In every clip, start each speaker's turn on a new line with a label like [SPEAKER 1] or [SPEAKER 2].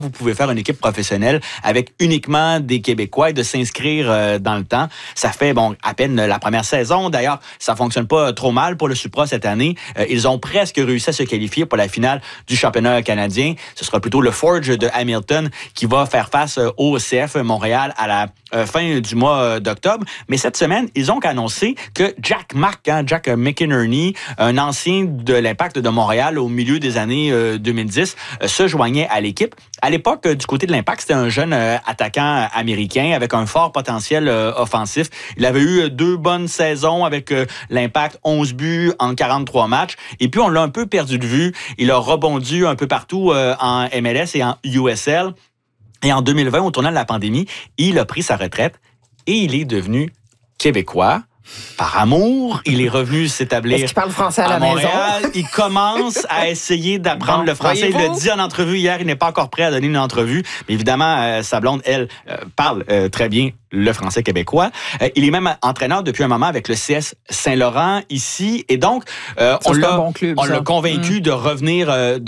[SPEAKER 1] vous pouvez faire une équipe professionnelle avec uniquement des Québécois et de s'inscrire dans le temps. Ça fait à peine la première saison. D'ailleurs, ça fonctionne pas trop mal pour le Supra cette année. Ils ont presque réussi à se qualifier pour la finale du championnat canadien. Ce sera plutôt le Forge de Hamilton qui va faire face au CF Montréal à la fin du mois d'octobre. Mais cette semaine, ils ont annoncé que Jack McInerney, un ancien de l'Impact de Montréal au milieu des années 2010, se joignait à l'équipe. À l'époque, du côté de l'Impact, c'était un jeune attaquant américain avec un fort potentiel offensif. Il avait eu 2 bonnes saisons avec l'Impact, 11 buts en 43 matchs. Et puis, on l'a un peu perdu de vue. Il a rebondi un peu partout en MLS et en USL. Et en 2020, au tournant de la pandémie, il a pris sa retraite et il est devenu québécois. Par amour, il est revenu s'établir.
[SPEAKER 2] Est-ce qu'il parle français à la
[SPEAKER 1] Montréal.
[SPEAKER 2] maison?
[SPEAKER 1] Il commence à essayer d'apprendre le français. Il l'a dit en entrevue hier, il n'est pas encore prêt à donner une entrevue. Mais évidemment, sa blonde, elle, parle très bien le français québécois. Il est même entraîneur depuis un moment avec le CS Saint-Laurent ici. Et donc, on l'a convaincu de revenir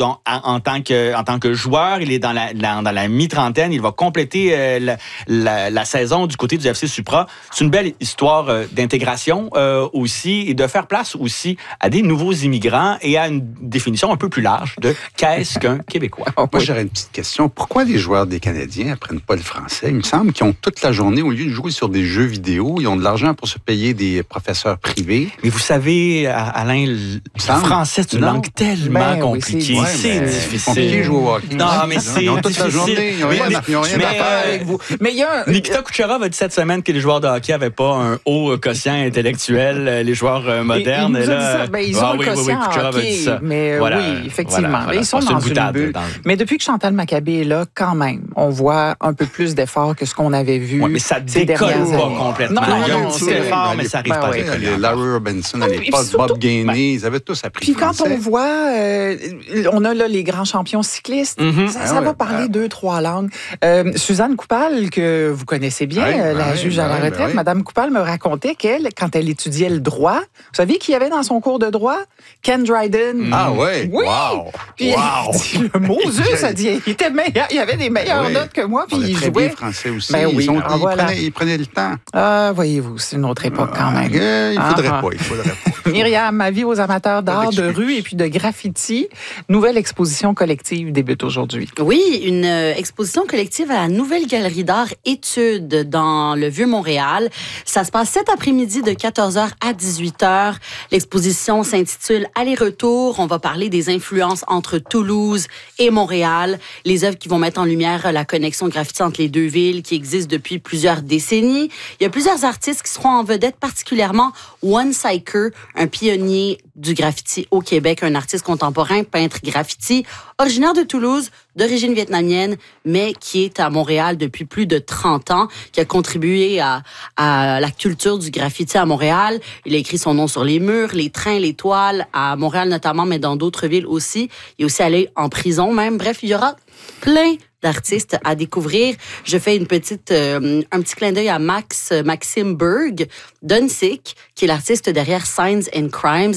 [SPEAKER 1] en tant que joueur. Il est dans la mi-trentaine. Il va compléter la saison du côté du FC Supra. C'est une belle histoire d'intégration aussi et de faire place aussi à des nouveaux immigrants et à une définition un peu plus large de qu'est-ce qu'un Québécois.
[SPEAKER 3] Moi, j'aurais une petite question. Pourquoi les joueurs des Canadiens n'apprennent pas le français? Il me semble qu'ils ont toute la journée, au lieu de jouer sur des jeux vidéo, ils ont de l'argent pour se payer des professeurs privés.
[SPEAKER 1] Mais vous savez, Alain, le français, c'est une langue tellement compliquée.
[SPEAKER 3] Oui,
[SPEAKER 1] c'est difficile.
[SPEAKER 3] C'est compliqué de jouer au hockey.
[SPEAKER 1] Non, mais c'est
[SPEAKER 3] Ils ont toute la journée. Ils n'ont rien à faire
[SPEAKER 2] avec vous. Mais il y a
[SPEAKER 1] Nikita Kucherov a dit cette semaine que les joueurs de hockey n'avaient pas un haut quotient intellectuel, les joueurs modernes.
[SPEAKER 2] Ils ont un quotient hockey, mais
[SPEAKER 1] voilà,
[SPEAKER 2] oui, effectivement.
[SPEAKER 1] Voilà.
[SPEAKER 2] Ils sont dans une bulle. Mais depuis que Chantal Maccabé est là, quand même, on voit un peu plus d'efforts que ce qu'on avait vu.
[SPEAKER 1] Ouais, mais ça décolle pas complètement.
[SPEAKER 2] Non,
[SPEAKER 1] il y a un petit effort, mais ça n'arrive pas à décoller.
[SPEAKER 3] Larry Robinson, à l'époque, Bob Gainey, ils avaient tous appris
[SPEAKER 2] Puis
[SPEAKER 3] français.
[SPEAKER 2] quand on voit, on a là les grands champions cyclistes, ça va parler 2-3 langues. Suzanne Coupal, que vous connaissez bien, la juge à la retraite, Madame Coupal me racontait qu'elle, quand elle étudiait le droit, vous savez qui y avait dans son cours de droit? Ken Dryden.
[SPEAKER 3] Ah ouais?
[SPEAKER 2] Oui!
[SPEAKER 3] Wow!
[SPEAKER 2] Puis, le Moses a dit, il était meilleur, il avait des meilleures notes que moi, puis il
[SPEAKER 3] très
[SPEAKER 2] jouait.
[SPEAKER 3] bien français aussi.
[SPEAKER 2] Ben oui,
[SPEAKER 3] Ils prenaient le temps.
[SPEAKER 2] Ah, voyez-vous, c'est une autre époque quand même.
[SPEAKER 3] Il faudrait pas.
[SPEAKER 2] Myriam, avis aux amateurs d'art, de rue et puis de graffiti. Nouvelle exposition collective débute aujourd'hui.
[SPEAKER 4] Oui, une exposition collective à la Nouvelle Galerie d'art Études dans le Vieux-Montréal. Ça se passe cet après-midi de 14h à 18h. L'exposition s'intitule Aller-retour. On va parler des influences entre Toulouse et Montréal. Les œuvres qui vont mettre en lumière la connexion graffiti entre les deux villes qui existe depuis plusieurs décennies. Il y a plusieurs artistes qui seront en vedette, particulièrement One Psyker, un pionnier du graffiti au Québec, un artiste contemporain, peintre graffiti, originaire de Toulouse, d'origine vietnamienne, mais qui est à Montréal depuis plus de 30 ans, qui a contribué à la culture du graffiti à Montréal. Il a écrit son nom sur les murs, les trains, les toiles, à Montréal notamment, mais dans d'autres villes aussi. Il est aussi allé en prison même. Bref, il y aura plein d'artistes à découvrir. Je fais un petit clin d'œil à Maxime Berg Dunsik, qui est l'artiste derrière Signs and Crimes,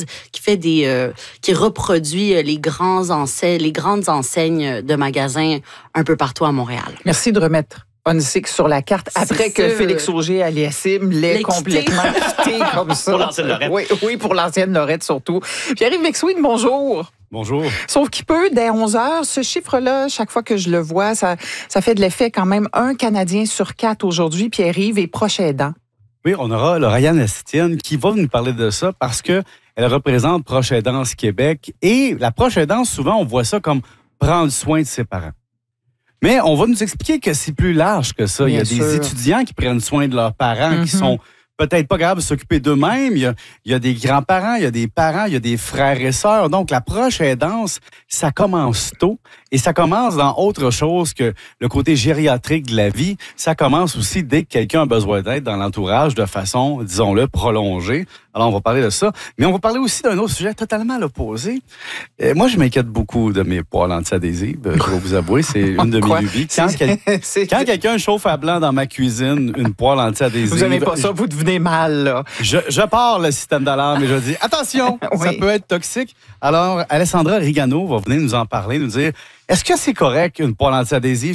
[SPEAKER 4] qui reproduit les grandes enseignes de magasins un peu partout à Montréal.
[SPEAKER 2] Merci de remettre Dunsik sur la carte après que Félix Auger aliassime l'ait complètement quitté comme ça.
[SPEAKER 1] Pour l'ancienne Lorette.
[SPEAKER 2] Oui, pour l'ancienne Lorette surtout. Pierre-Yves McSween, bonjour.
[SPEAKER 5] Bonjour.
[SPEAKER 2] Sauf qu'il peut, dès 11h, ce chiffre-là, chaque fois que je le vois, ça fait de l'effet quand même. 1 Canadien sur 4 aujourd'hui, Pierre-Yves, est proche aidant.
[SPEAKER 5] Oui, on aura Lauriane Estienne qui va nous parler de ça parce qu'elle représente Proche Aidance Québec. Et la Proche Aidance, souvent, on voit ça comme prendre soin de ses parents. Mais on va nous expliquer que c'est plus large que ça.
[SPEAKER 2] Bien
[SPEAKER 5] il y a
[SPEAKER 2] sûr.
[SPEAKER 5] des étudiants qui prennent soin de leurs parents, qui sont peut-être pas capables de s'occuper d'eux-mêmes. Il y a des grands-parents, il y a des parents, il y a des frères et sœurs. Donc, la proche aidance, ça commence tôt et ça commence dans autre chose que le côté gériatrique de la vie. Ça commence aussi dès que quelqu'un a besoin d'aide dans l'entourage de façon, disons-le, prolongée. Alors, on va parler de ça. Mais on va parler aussi d'un autre sujet totalement à l'opposé. Moi, je m'inquiète beaucoup de mes poêles anti-adhésives. Je vais vous avouer, c'est une de mes lubies. Quand quelqu'un chauffe à blanc dans ma cuisine, une poêle anti-adhésive...
[SPEAKER 2] Vous n'aimez pas ça, vous devenez venez mal, là.
[SPEAKER 5] Je pars le système d'alarme et je dis, attention,
[SPEAKER 2] Oui.
[SPEAKER 5] ça peut être toxique. Alors, Alessandra Rigano va venir nous en parler, nous dire, est-ce que c'est correct une poêle anti-adhésive